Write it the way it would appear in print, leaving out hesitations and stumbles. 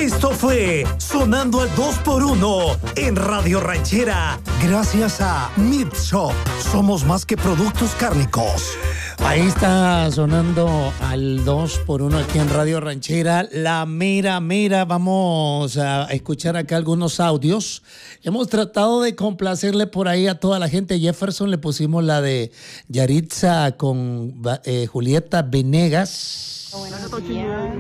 Esto fue Sonando al 2x1 en Radio Ranchera. Gracias a Meat Shop. Somos más que productos cárnicos. Ahí está sonando al 2x1 aquí en Radio Ranchera. La mera. Vamos a escuchar acá algunos audios. Hemos tratado de complacerle por ahí a toda la gente. Jefferson le pusimos la de Yaritza con Julieta Venegas. Buenos días.